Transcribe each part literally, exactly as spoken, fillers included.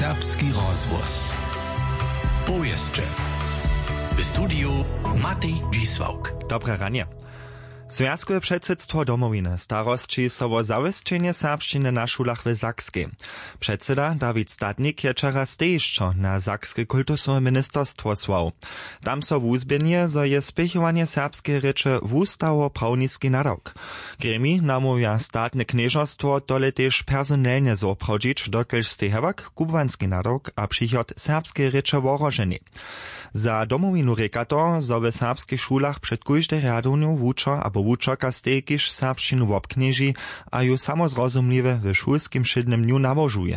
Serbski rozhłos. Powieszcze. W studiu Matej Dzisłauk. Dobre ranie. Związkowe předsydstwo domowiny starostči so wo zawěsćenje serbšćiny na šulach w Sakskej. Předsyda David Stadnik je čera stejišćo na Sakske kultusové ministerstwo słał. Tam so wuzběnje, zo je spěchovanje serbskiej reče wustawo prawniski nadawk. Gremi namówia statne knieżostwo tole też personelnie zopradzić, dokelž stehewak kubwanski nadawk a přichod serbskiej reče woroženi. Za domowinu reka to, zo w serbskich szulach przed kóždej radowniu wučo abo wučoka stejkiš serbšćinu wobknieži a ju samozrozumliwe w szulskim szydnym dniu nawożuje.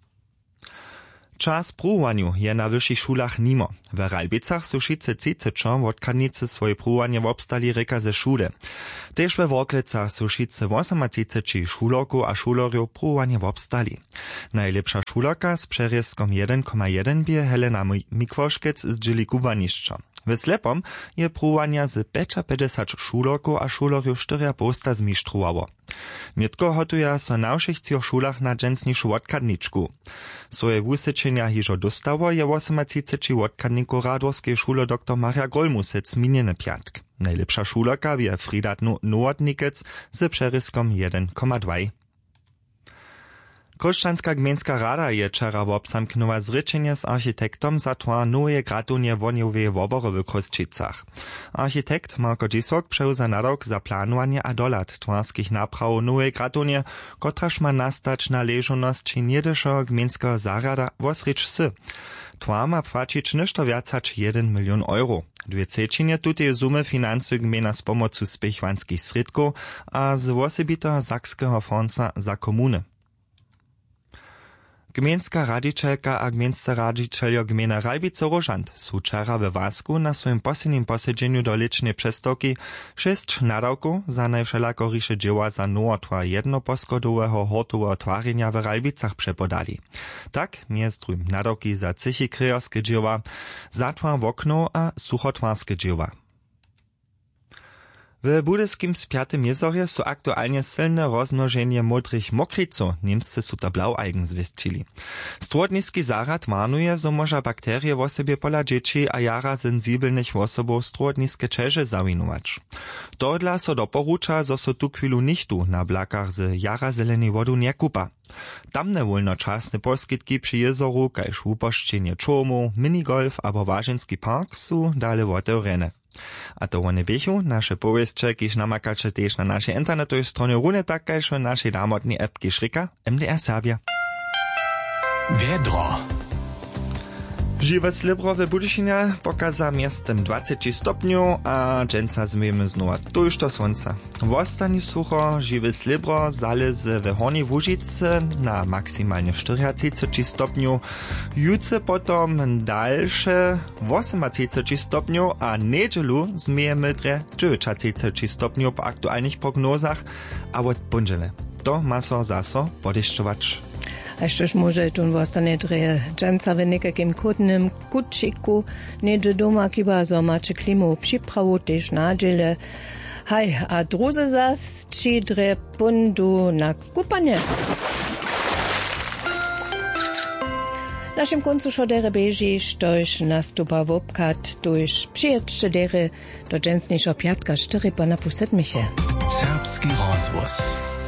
Czas pruwanju je na wyższych szulach nimo. W Ralbicach su šice cicečo wodkadnicy swoje pruwanje wobstali reka ze szule. Tež we Worklecach su šice osemaciceci šuloku a šulorju pruwanje wobstali. Najlepsza šuloka z przeryskom jeden przecinek jeden bie Helena Mikwoszkec z dźili kubanišćo. W Slepom je pruwanja z päťdesiat päť šuloku a šulorju štyria posta zmištruwało. Nitko hotuja so na všich cioch šulach na dżensnišu wodkadničku. Swoje wusečenja hižo dostało je osemaciceci wodkadniku Radworskiej šule dr Maria Golmusec minjene piatk. Najlepsza šuloka je Fridat Nowotnikec z przeryskom jeden przecinek dwa. Košćanska gmenska rada je čera wobsamknula zrečenje z architektom za twa nowe gradunje woniowe wobory w Kosčicach. Architekt Marko Dzisłauk přewza nadawk za planowanie a dolat twarskich napraw nowe gradunje, kotraž ma nastać na ležonosć niedyszo gmenska zarada wosricz sy. Twa ma płacić ništo viacač jeden milion euro. Dwie trzeciny tutej sumy finansuje gmena z pomocu spěchwanskich sredków a z wosebitego sakskeho fonda za komuny. Gmenska radiczelka a gmenscy radiczeljo gmena Ralbice-Rožant su čera we Wasku na swoim poslednim posedźenju do lečnej přestawki šest nadawków za najwšelako riše dzieła za nowotwar jednoposchodowego hortowego twarjenja w Ralbicach przepodali. Tak, między drugim nadawki za cychi krejorskie dzieła, zatwar wokno a suchotwarskie dzieła. W budyskim spiatym jezorje su aktualnie silne rozmnożenie modrych mokriców, niemscy su to blaualgen zwieścili. Strodniski zarad marnuje, zo może bakterie w osobie pola dzieci a jara sensibelnych osobów strodniskie czeże zawinować. To dla so doporucza, zo so tu chwilu nichtu na blakach z jara zelenej wodu nie kupa. Tamne wolnoczasne poskitki przy jezoru, kajż uposzczenie czomu, minigolf abo ważynski park su dale woteurene. A to one biechu, nasze powieście, kiż namakacze też na naszej internetowej stronie rune tak, kajż w naszej damotnej appki Šrika M D R Serbia. Wiedro. Žiwe slibro w Budyšinie pokaza miestem dwadzieścia stopniów, a dżęca zmiemy znowu tuż do słońca. W ostani sucho žiwe slibro zalezy w Hornej Łužicy na maksymalnie czterdzieści stopniów, jutrze potom dalsze osiemdziesiąt stopniów, a niedzielu zmiemy dre dziewięćdziesiąt stopniów po aktualnych prognozach, a od poniedziałku to ma so zaso podešťować. A štož može tun vostane dreje dżęca w nekakim kutnym kuciku, niedzie doma kiba zo macie klimu připravu tež nadźele. Haj, a druze zas či dre pundu na kupanie. Naszym końcu szodere beži, štož nastupa wobkat, tuž přijedšte dere do dżęsniejszo piatka štyri po napuset misie. Serbski rozhłos.